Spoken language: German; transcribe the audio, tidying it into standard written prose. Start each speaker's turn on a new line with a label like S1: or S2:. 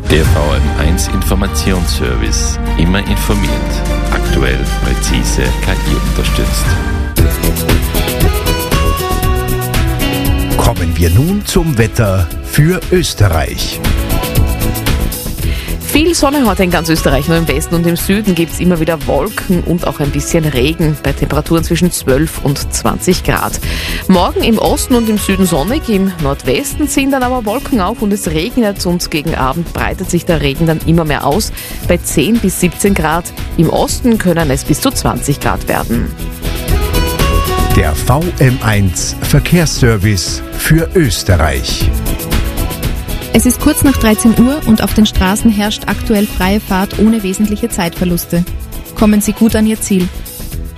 S1: Der VM1 Informationsservice. Immer informiert. Aktuell, präzise, KI unterstützt.
S2: Kommen wir nun zum Wetter für Österreich.
S3: Viel Sonne heute in ganz Österreich, nur im Westen und im Süden gibt es immer wieder Wolken und auch ein bisschen Regen bei Temperaturen zwischen 12 und 20 Grad. Morgen im Osten und im Süden sonnig, im Nordwesten ziehen dann aber Wolken auf und es regnet und gegen Abend breitet sich der Regen dann immer mehr aus. Bei 10 bis 17 Grad, im Osten können es bis zu 20 Grad werden.
S2: Der VM1 Verkehrsservice für Österreich.
S4: Es ist kurz nach 13 Uhr und auf den Straßen herrscht aktuell freie Fahrt ohne wesentliche Zeitverluste. Kommen Sie gut an Ihr Ziel.